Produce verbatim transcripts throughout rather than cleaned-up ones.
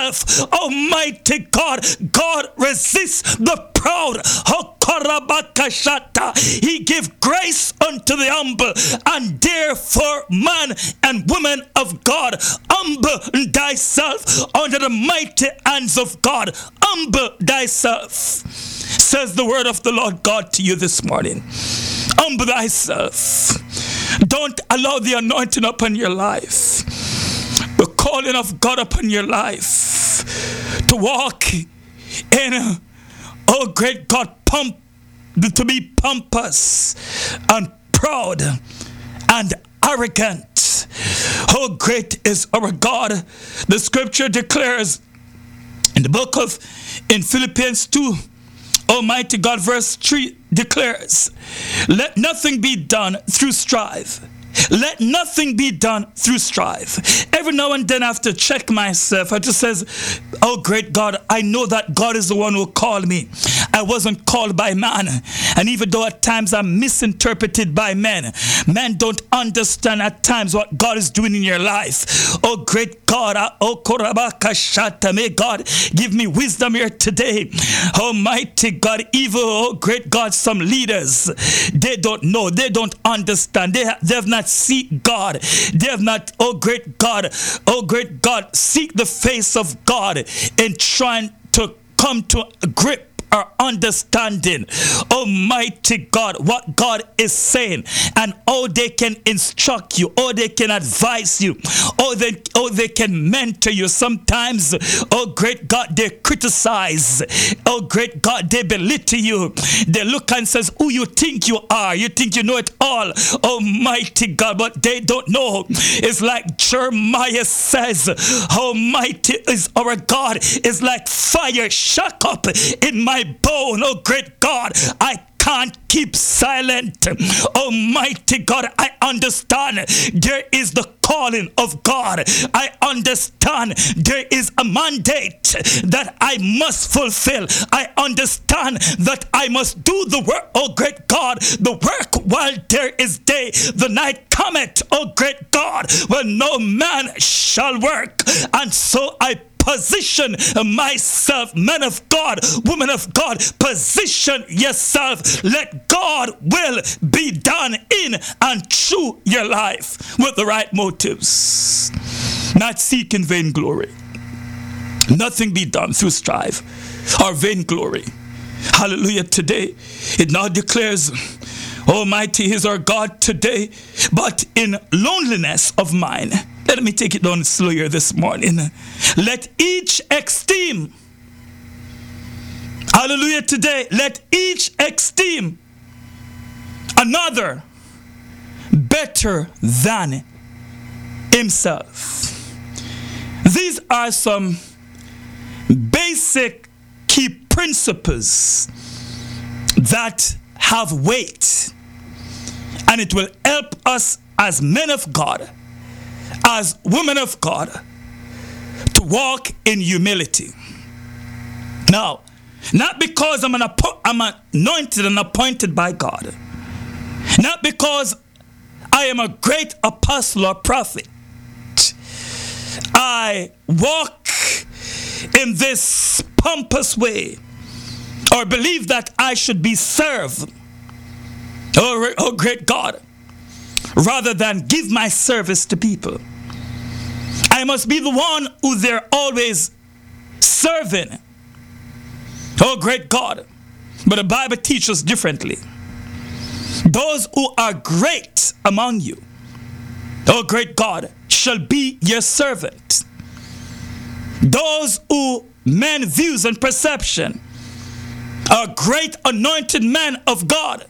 thyself. Almighty God, God resists the proud. He give grace unto the humble, and therefore man and woman of God, humble thyself under the mighty hands of God. Humble thyself, says the word of the Lord God to you this morning. Humble thyself. Don't allow the anointing upon your life, the calling of God upon your life, to walk in, oh great God, pump, to be pompous and proud and arrogant. Oh, great is our God. The scripture declares in the book of, in Philippians two, Almighty God, verse three declares, let nothing be done through strife. Let nothing be done through strife. Every now and then I have to check myself. I just says, oh great God, I know that God is the one who called me. I wasn't called by man. And even though at times I'm misinterpreted by men, men don't understand at times what God is doing in your life. Oh great God, oh Korabaka Shata, may God give me wisdom here today. Almighty God, evil, oh great God, some leaders, they don't know, they don't understand, they, they have not seek God. They have not, oh great God, oh great God, seek the face of God in trying to come to a grip or understanding, Almighty God, what God is saying, and how they can instruct you, or they can advise you, or they, or they can mentor you. Sometimes, oh great God, they criticize. Oh great God, they belittle you. They look and says, who you think you are? You think you know it all, Almighty God, but they don't know. It's like Jeremiah says, Almighty is our God, is like fire shock up in my bone. Oh great God, I can't keep silent. Almighty God, I understand there is the calling of God. I understand there is a mandate that I must fulfill. I understand that I must do the work, oh great God, the work while there is day. The night cometh, oh great God, when no man shall work. And so I position myself, man of God, woman of God, position yourself. Let God will be done in and through your life with the right motives, not seeking vainglory. Nothing be done through strife or vainglory. Hallelujah. Today it now declares, Almighty is our God today, but in loneliness of mind. Let me take it down slow here this morning. Let each esteem, hallelujah today, let each esteem another better than himself. These are some basic key principles that have weight, and it will help us as men of God, as women of God, to walk in humility. Now, not because I'm, an I'm anointed and appointed by God, not because I am a great apostle or prophet, I walk in this pompous way, or believe that I should be served, oh, oh great God, rather than give my service to people. I must be the one who they're always serving. Oh great God. But the Bible teaches differently. Those who are great among you, oh great God, shall be your servant. Those who men views and perception are great anointed men of God.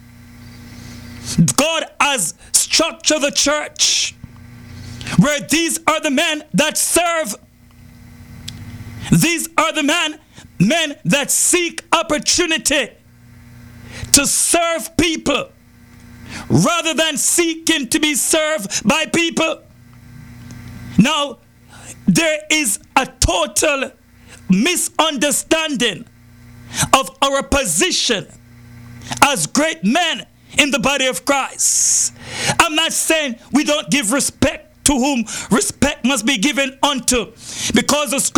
God has structured the church where these are the men that serve. These are the men, men that seek opportunity to serve people rather than seeking to be served by people. Now, there is a total misunderstanding of our position as great men in the body of Christ. I'm not saying we don't give respect to whom respect must be given unto, because the scripture